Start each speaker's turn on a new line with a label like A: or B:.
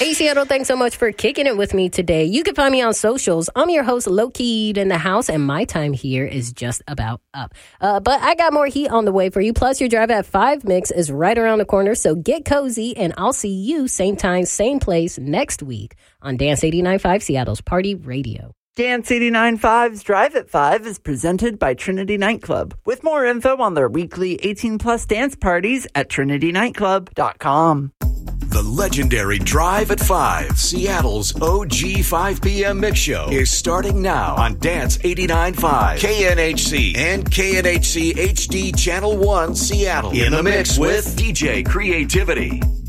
A: Hey, Seattle, thanks so much for kicking it with me today. You can find me on socials. I'm your host, Low-Keyed in the house, and my time here is just about up. But I got more heat on the way for you. Plus, your Drive at 5 mix is right around the corner, so get cozy, and I'll see you same time, same place next week on Dance 89.5, Seattle's Party Radio.
B: Dance 89.5's Drive at 5 is presented by Trinity Nightclub. With more info on their weekly 18-plus dance parties at trinitynightclub.com.
C: The legendary Drive at 5, Seattle's OG 5 p.m. mix show, is starting now on Dance 89.5, KNHC, and KNHC HD Channel 1 Seattle. In the mix with DJ Creativity.